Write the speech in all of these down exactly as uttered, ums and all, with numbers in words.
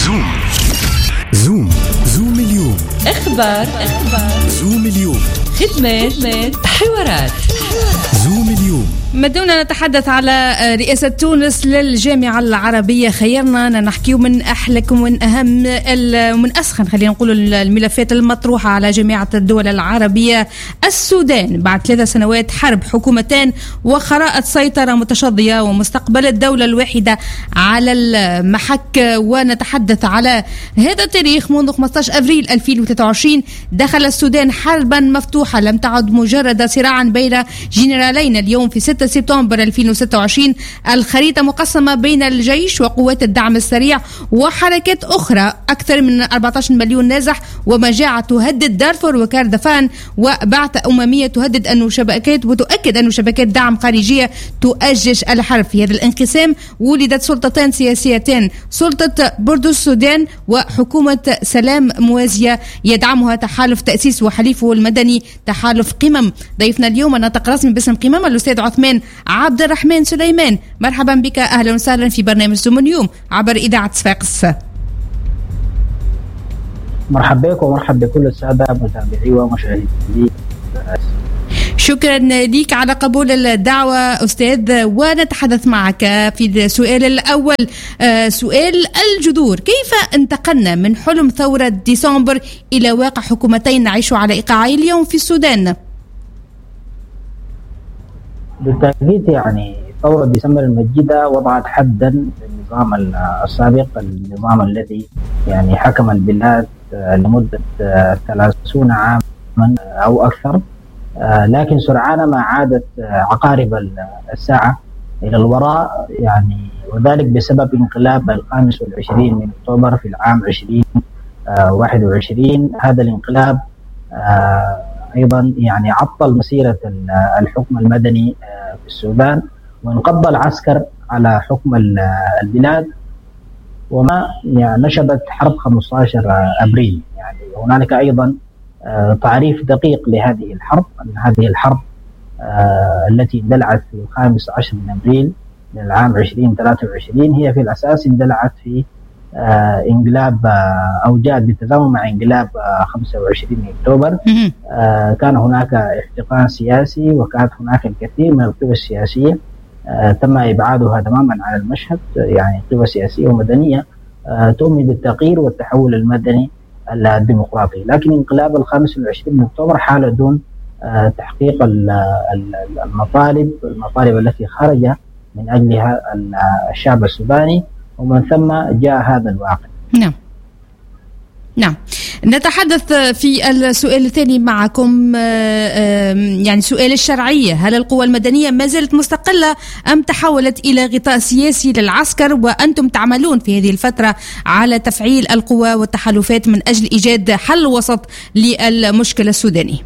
زوم زوم زوم اليوم. اخبار اخبار زوم اليوم. خدمات حوارات زوم اليوم. ما دمنا نتحدث على رئاسة تونس للجامعة العربية، خيرنا نحكيو من أحلك ومن أهم ومن أسخن خلينا نقول الملفات المطروحة على جامعة الدول العربية. السودان بعد ثلاث سنوات حرب، حكومتين وخرائط سيطرة متشظية ومستقبل الدولة الواحدة على المحك. ونتحدث على هذا التاريخ منذ خمسة عشر أبريل ألفين وثلاثة وعشرين دخل السودان حربا مفتوحة لم تعد مجرد صراعا بين جنرالين. اليوم في ستة سبتمبر ألفين وستة وعشرين الخريطة مقسمة بين الجيش وقوات الدعم السريع وحركات أخرى. أكثر من أربعة عشر مليون نازح ومجاعة تهدد دارفور وكردفان وبعثة أممية تهدد أن شبكات وتؤكد أن شبكات دعم خارجية تؤجج الحرب. في هذا الانقسام ولدت سلطتين سياسيتين، سلطة بوردو السودان وحكومة سلام موازية يدعمها تحالف تأسيس وحليفه المدني تحالف قمم. ضيفنا اليوم ناطق رسمي باسم قمم الأستاذ عثمان عبد الرحمن سليمان. مرحبا بك، أهلا وسهلا في برنامج زوم اليوم عبر إذاعة صفاقس. مرحبا بك ومرحبا بكل السادة متابعي ومشاهدي. شكرا لك على قبول الدعوة أستاذ. ونتحدث معك في السؤال الأول، سؤال الجذور. كيف انتقلنا من حلم ثورة ديسمبر إلى واقع حكومتين نعيش على إيقاعي اليوم في السودان؟ بالتأكيد يعني ثورة ديسمبر المجيدة وضعت حدا للنظام السابق، النظام الذي يعني حكم البلاد لمدة ثلاثين عاما أو أكثر، لكن سرعان ما عادت عقارب الساعة إلى الوراء، يعني وذلك بسبب انقلاب الخامس والعشرين من أكتوبر في العام عشرين واحد وعشرين. هذا الانقلاب أيضا يعني عطل مسيرة الحكم المدني في السودان، وانقض العسكر على حكم البلاد، وما يعني نشبت حرب خمسة عشر أبريل. يعني هنالك أيضا تعريف دقيق لهذه الحرب، أن هذه الحرب التي اندلعت في الخامس عشر من أبريل من العام عشرين ثلاثة وعشرين هي في الأساس اندلعت في انقلاب أو جاءت بالتزامن مع انقلاب خمسة وعشرين أكتوبر. كان هناك احتقان سياسي وكانت هناك الكثير من القوى السياسية تم إبعادها تماما على المشهد، يعني قوى سياسية ومدنية تؤمن بالتغيير والتحول المدني الديمقراطي. لكن انقلاب الخامس والعشرين من أكتوبر حال دون تحقيق المطالب المطالب التي خرج من أجلها الشعب السوداني، ومن ثم جاء هذا الواقع. نعم نعم. نتحدث في السؤال الثاني معكم، يعني سؤال الشرعية. هل القوى المدنية ما زالت مستقلة أم تحولت إلى غطاء سياسي للعسكر؟ وأنتم تعملون في هذه الفترة على تفعيل القوى والتحالفات من أجل إيجاد حل وسط للمشكلة السوداني.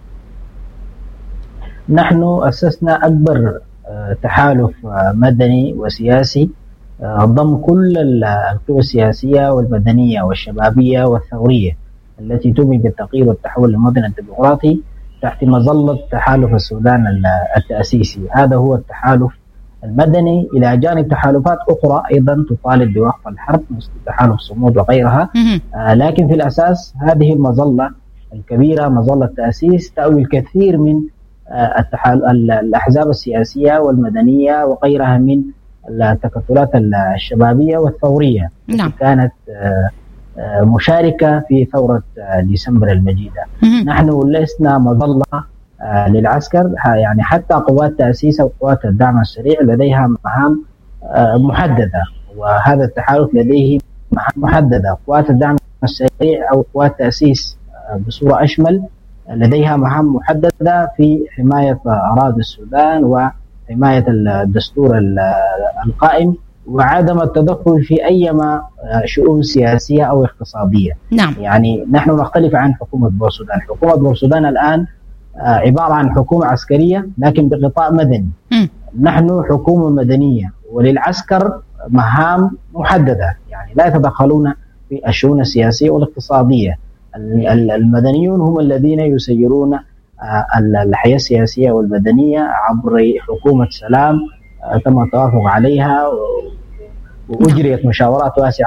نحن أسسنا أكبر تحالف مدني وسياسي ضم كل القوى السياسية والمدنية والشبابية والثورية التي تؤمن بالتغيير والتحول المدني الديمقراطي تحت مظلة تحالف السودان التأسيسي. هذا هو التحالف المدني، إلى جانب تحالفات أخرى أيضا تطالب بوقف الحرب مثل تحالف صمود وغيرها. آه لكن في الأساس هذه المظلة الكبيرة، مظلة التأسيس، تأوي الكثير من آه الأحزاب السياسية والمدنية وغيرها من التكتلات الشبابية والثورية. نعم. كانت مشاركة في ثورة ديسمبر المجيدة. نحن لسنا مظلة للعسكر، يعني حتى قوات تأسيس وقوات الدعم السريع لديها مهام محددة، وهذا التحالف لديه مهام محددة. قوات الدعم السريع أو قوات تأسيس بصورة أشمل لديها مهام محددة في حماية أراضي السودان و حماية الدستور القائم وعدم التدخل في أي ما شؤون سياسية أو اقتصادية. نعم. يعني نحن نختلف عن حكومة بورسودان. حكومة بورسودان الآن عبارة عن حكومة عسكرية لكن بغطاء مدني. م. نحن حكومة مدنية وللعسكر مهام محددة، يعني لا يتدخلون في الشؤون السياسية والاقتصادية. المدنيون هم الذين يسيرون الحياة السياسية والمدنية عبر حكومة سلام تم التوافق عليها وأجريت مشاورات واسعة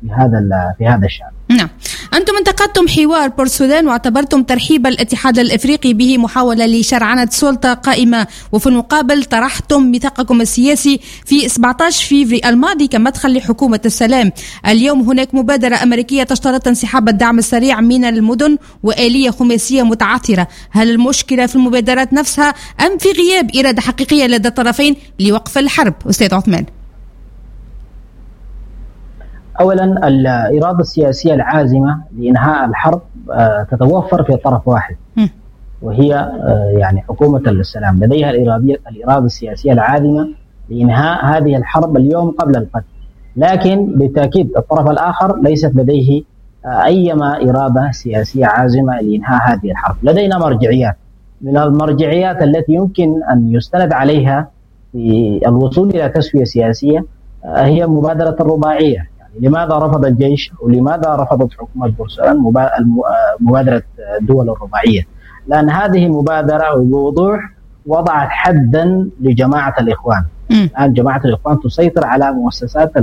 في هذا في هذا الشأن. نعم. أنتم انتقدتم حوار بورسودان واعتبرتم ترحيب الاتحاد الإفريقي به محاولة لشرعنة سلطة قائمة، وفي المقابل طرحتم ميثاقكم السياسي في سبعة عشر فيفري الماضي كمدخل لحكومة السلام. اليوم هناك مبادرة أمريكية تشترط انسحاب الدعم السريع من المدن وآلية خماسية متعثرة. هل المشكلة في المبادرات نفسها أم في غياب إرادة حقيقية لدى الطرفين لوقف الحرب؟ أستاذ عثمان. أولا، الإرادة السياسية العازمة لإنهاء الحرب تتوفر في طرف واحد، وهي يعني حكومة السلام لديها الإرادة السياسية العازمة لإنهاء هذه الحرب اليوم قبل القتل. لكن بالتأكيد الطرف الآخر ليست لديه أيما إرادة سياسية عازمة لإنهاء هذه الحرب. لدينا مرجعيات، من المرجعيات التي يمكن أن يستند عليها في الوصول إلى تسوية سياسية هي مبادرة الرباعية. لماذا رفض الجيش ولماذا رفضت حكومة بورسودان مبادرة الدول الرباعية؟ لأن هذه المبادرة بوضوح وضعت حدا لجماعة الإخوان. الآن جماعة الإخوان تسيطر على مؤسسات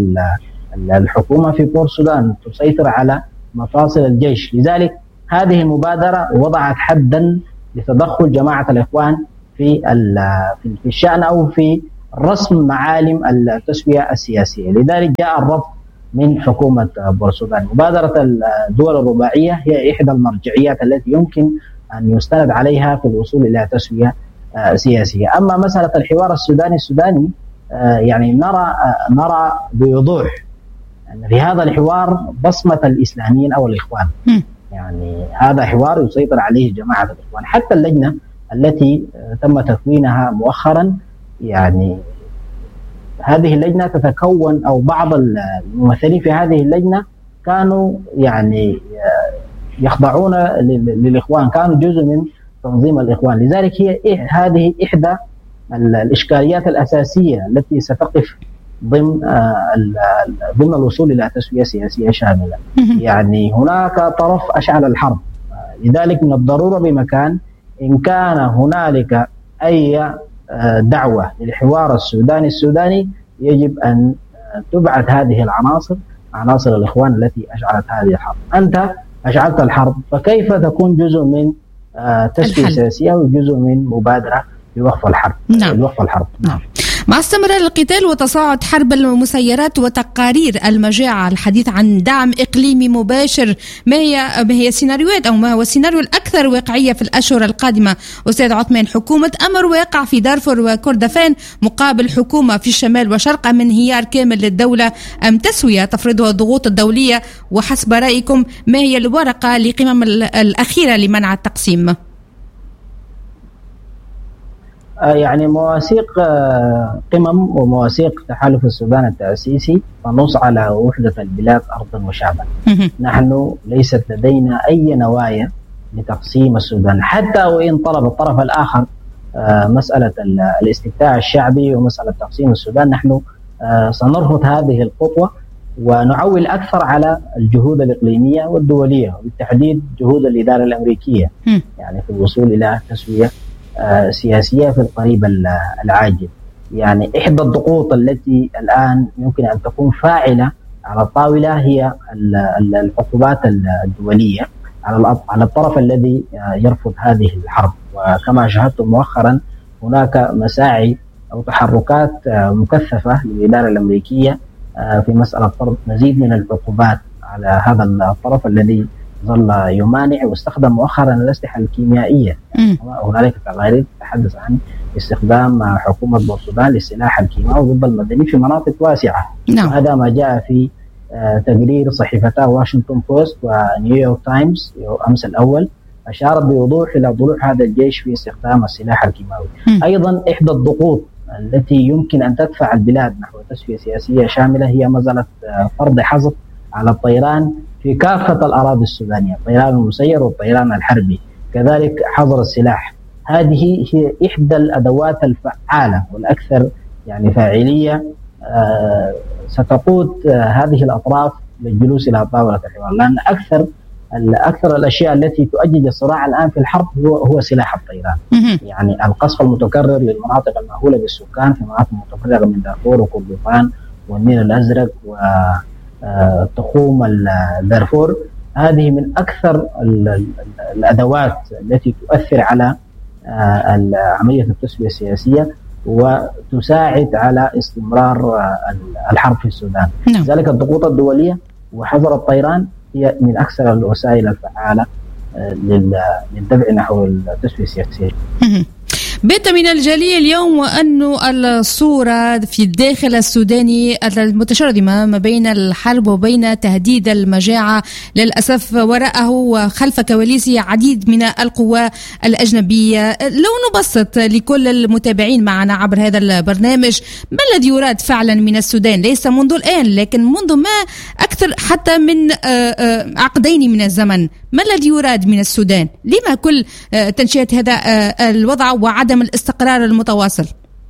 الحكومة في بورسودان، تسيطر على مفاصل الجيش. لذلك هذه المبادرة وضعت حدا لتدخل جماعة الإخوان في في الشأن أو في رسم معالم التسوية السياسية. لذلك جاء الرفض من حكومة بورسودان. مبادرة الدول الرباعية هي إحدى المرجعيات التي يمكن أن يستند عليها في الوصول إلى تسوية سياسية. أما مسألة الحوار السوداني السوداني يعني نرى نرى بوضوح أن في هذا الحوار بصمة الإسلاميين أو الإخوان. يعني هذا حوار يسيطر عليه جماعة الإخوان. حتى اللجنة التي تم تكوينها مؤخرا، يعني هذه اللجنة تتكون أو بعض الممثلين في هذه اللجنة كانوا يعني يخضعون للإخوان، كانوا جزء من تنظيم الإخوان. لذلك هي هذه إحدى الإشكاليات الأساسية التي ستقف ضمن ضمن الوصول إلى تسوية سياسية شاملة. يعني هناك طرف أشعل الحرب، لذلك من الضرورة بمكان إن كان هنالك أي دعوة للحوار السوداني السوداني يجب أن تبعد هذه العناصر، عناصر الإخوان التي أشعلت هذه الحرب. أنت أشعلت الحرب، فكيف تكون جزء من تسوية سياسية وجزء من مبادرة لوقف الحرب؟ نعم. لوقف الحرب. نعم. مع استمرار القتال وتصاعد حرب المسيرات وتقارير المجاعة، الحديث عن دعم إقليمي مباشر، ما هي ما هي السيناريوهات أو ما هو السيناريو الأكثر واقعية في الأشهر القادمة؟ أستاذ عثمان، حكومة أمر واقع في دارفور وكردفان مقابل حكومة في الشمال وشرق من انهيار كامل للدولة، أم تسوية تفرضها الضغوط الدولية؟ وحسب رأيكم ما هي الورقة لقمم الأخيرة لمنع التقسيم؟ يعني مواثيق قمم ومواثيق تحالف السودان التأسيسي تنص على وحدة البلاد أرضا وشعبا. نحن ليست لدينا أي نوايا لتقسيم السودان، حتى وإن طلب الطرف الآخر مسألة الاستفتاء الشعبي ومسألة تقسيم السودان. نحن سنرفض هذه الخطوة ونعول أكثر على الجهود الإقليمية والدولية، وبالتحديد جهود الإدارة الأمريكية يعني في الوصول إلى تسوية سياسية في القريب العاجل. يعني إحدى الضغوط التي الآن يمكن أن تكون فاعلة على الطاولة هي العقوبات الدولية على الطرف الذي يرفض هذه الحرب. وكما شاهدتم مؤخرا هناك مساعي أو تحركات مكثفة للإدارة الأمريكية في مسألة فرض مزيد من العقوبات على هذا الطرف الذي ظل يمانع واستخدم مؤخرا الأسلحة الكيميائية. هنالك تقارير تتحدث عن استخدام حكومة بورسودان للسلاح الكيماوي ضد المدنيين في مناطق واسعة. نعم. هذا ما جاء في تقرير صحيفتا واشنطن بوست ونيويورك تايمز أمس الأول، أشارت بوضوح إلى ضلوع هذا الجيش في استخدام السلاح الكيماوي. م. أيضا إحدى الضغوط التي يمكن أن تدفع البلاد نحو تسوية سياسية شاملة هي مسألة فرض حظر على الطيران في كافة الأراضي السودانية، الطيران المسير والطيران الحربي، كذلك حظر السلاح. هذه هي إحدى الأدوات الفعالة والأكثر يعني فاعلية آه ستقود آه هذه الأطراف للجلوس إلى طاولة الحوار، لأن أكثر أكثر الأشياء التي تؤجج الصراع الآن في الحرب هو هو سلاح الطيران. يعني القصف المتكرر للمناطق المأهولة بالسكان في مناطق متفرقة من دارفور وكردفان والنيل الأزرق و تقوم دارفور. هذه من أكثر الأدوات التي تؤثر على عملية التسوية السياسية وتساعد على استمرار الحرب في السودان. لذلك الضغوط الدولية وحظر الطيران هي من أكثر الوسائل الفعالة للدفع نحو التسوية السياسية. بات من الجلي اليوم أن الصورة في الداخل السوداني المتشردمة ما بين الحرب وبين تهديد المجاعة للأسف وراءه وخلف كواليسه عديد من القوى الأجنبية. لو نبسط لكل المتابعين معنا عبر هذا البرنامج ما الذي يراد فعلا من السودان، ليس منذ الآن لكن منذ ما أكثر حتى من عقدين من الزمن، ما الذي يراد من السودان؟ لما كل تنشئة هذا الوضع وعدم الاستقرار المتواصل؟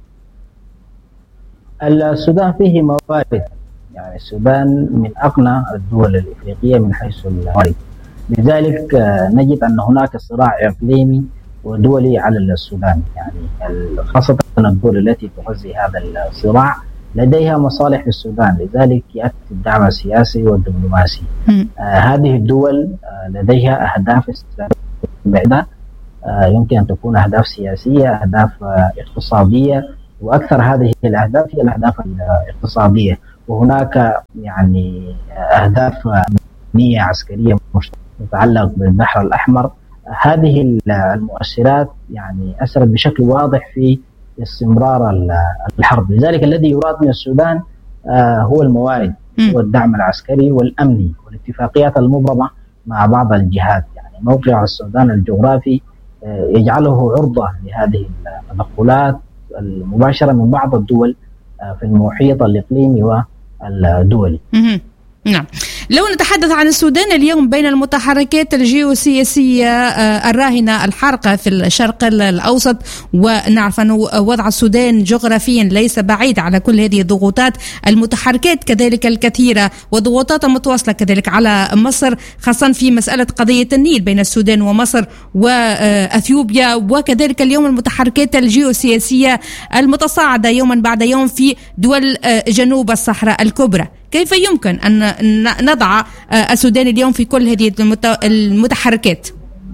السودان فيه موارد، يعني السودان من أغنى الدول الإفريقية من حيث الموارد، لذلك نجد أن هناك صراع إقليمي ودولي على السودان، يعني خاصة الدول التي تغذي هذا الصراع لديها مصالح في السودان، لذلك يأتي الدعم السياسي والدبلوماسي. آه هذه الدول آه لديها أهداف بعيدة، آه يمكن أن تكون أهداف سياسية، أهداف آه اقتصادية، وأكثر هذه الأهداف هي الأهداف الاقتصادية، وهناك يعني أهداف أمنية عسكرية تتعلق بالبحر الأحمر. هذه المؤشرات يعني أثرت بشكل واضح في استمرار الحرب، لذلك الذي يراد من السودان هو الموارد، هو الدعم العسكري والأمني والاتفاقيات المبرمة مع بعض الجهات. يعني موقع السودان الجغرافي يجعله عرضة لهذه التدخلات المباشرة من بعض الدول في المحيط الإقليمي والدولي. نعم. لو نتحدث عن السودان اليوم بين المتحركات الجيوسياسية الراهنة الحارقة في الشرق الأوسط، ونعرف أن وضع السودان جغرافيا ليس بعيد على كل هذه الضغوطات، المتحركات كذلك الكثيرة وضغوطات متواصلة كذلك على مصر، خاصة في مسألة قضية النيل بين السودان ومصر وأثيوبيا، وكذلك اليوم المتحركات الجيوسياسية المتصاعدة يوما بعد يوم في دول جنوب الصحراء الكبرى. كيف يمكن أن نضع السودان اليوم في كل هذه المتحركات؟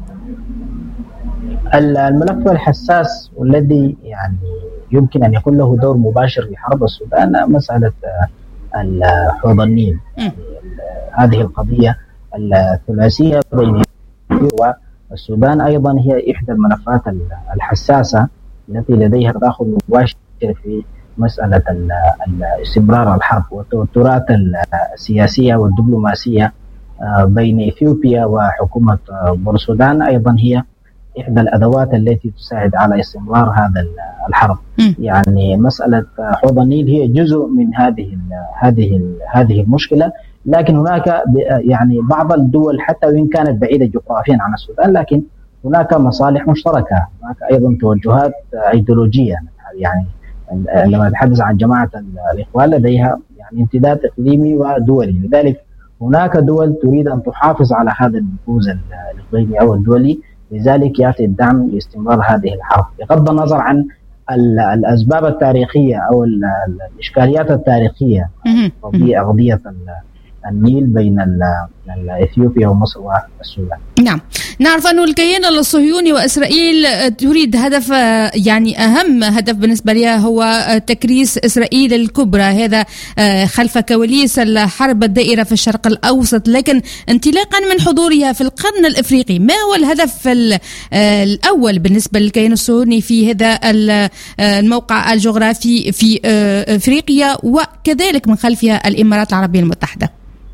الملف الحساس والذي يعني يمكن أن يكون له دور مباشر في حرب السودان مسألة حوض النيل. هذه القضية الثلاثية بين والسودان أيضا هي إحدى الملفات الحساسة التي لديها تداخل مباشر في مسألة استمرار الحرب والتوترات السياسية والدبلوماسية بين إثيوبيا وحكومة بورسودان أيضا هي إحدى الأدوات التي تساعد على استمرار هذا الحرب. يعني مسألة حوض النيل هي جزء من هذه هذه هذه المشكلة، لكن هناك يعني بعض الدول حتى وإن كانت بعيدة جغرافيا عن السودان لكن هناك مصالح مشتركة، هناك أيضا توجهات أيديولوجية. يعني عندما نتحدث عن جماعة الإخوان لديها يعني امتداد إقليمي ودولي، لذلك هناك دول تريد أن تحافظ على هذا النفوذ الإقليمي أو الدولي، لذلك يأتي الدعم لاستمرار هذه الحرب بغض النظر عن الأسباب التاريخية أو الإشكاليات التاريخية في قضية النيل بين إثيوبيا ومصر والسودان. نعم، نعرف أن الكيان الصهيوني وإسرائيل تريد هدف، يعني أهم هدف بالنسبة لها هو تكريس إسرائيل الكبرى، هذا خلف كواليس الحرب الدائرة في الشرق الأوسط. لكن انطلاقا من حضورها في القرن الإفريقي، ما هو الهدف الأول بالنسبة للكيان الصهيوني في هذا الموقع الجغرافي في إفريقيا وكذلك من خلفها الإمارات العربية المتحدة؟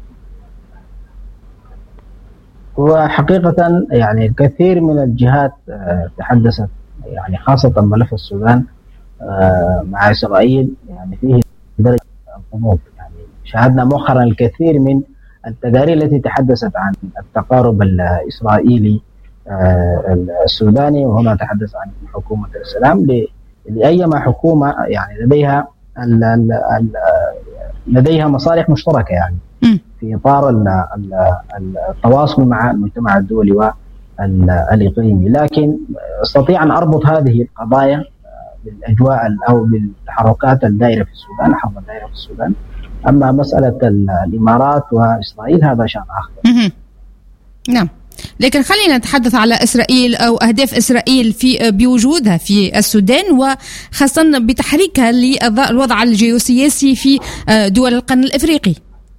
وحقيقة يعني الكثير من الجهات تحدثت يعني خاصة ملف السودان مع إسرائيل يعني فيه درجة الغموض. يعني شاهدنا مؤخرا الكثير من التقارير التي تحدثت عن التقارب الإسرائيلي السوداني، وهنا تحدث عن حكومة السلام لأيما حكومة يعني لديها ال ال ال لديها مصالح مشتركة يعني في إطار التواصل مع المجتمع الدولي والإقليمي. لكن استطيع أن أربط هذه القضايا بالأجواء أو بالتحركات الدائرة في السودان، حرب الدائرة في السودان، أما مسألة الإمارات وإسرائيل هذا شأن آخر. نعم، لكن خلينا نتحدث على إسرائيل أو أهداف إسرائيل في بوجودها في السودان، وخاصة بتحريكها للوضع الجيوسياسي في دول القرن الإفريقي.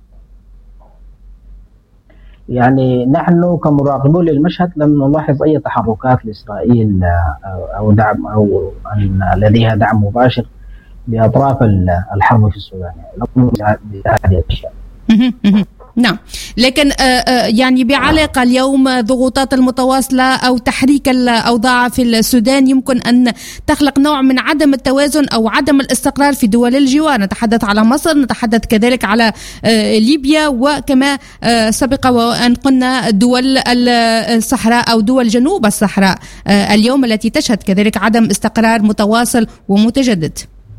يعني نحن كمراقبون للمشهد لم نلاحظ أي تحركات لإسرائيل أو دعم أو لديها دعم مباشر لأطراف الحرب في السودان، لم هذه الأشياء. نعم، لكن يعني بعلاقة اليوم ضغوطات المتواصلة أو تحريك الأوضاع في السودان يمكن أن تخلق نوع من عدم التوازن أو عدم الاستقرار في دول الجوار. نتحدث على مصر، نتحدث كذلك على ليبيا، وكما سبق وأن قلنا دول الصحراء أو دول جنوب الصحراء اليوم التي تشهد كذلك عدم استقرار متواصل ومتجدد.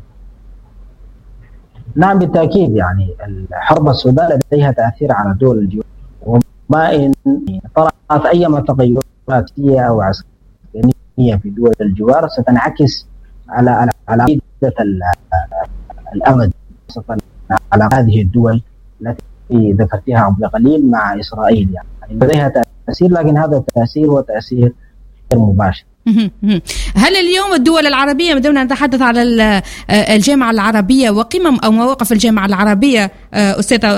نعم بالتأكيد، يعني الحرب السودان لديها تأثير على دول الجوار، وما إن طرأت أي تغيرات سياسية أو عسكرية في دول الجوار ستنعكس على على على الأمد، خاصة على هذه الدول التي ذكرتها قبل قليل مع إسرائيل. يعني لديها تأثير، لكن هذا التأثير هو تأثير مباشر. هل اليوم الدول العربية، ما دمنا نتحدث على الجامعة العربية وقمم أو مواقف الجامعة العربية، أستاذ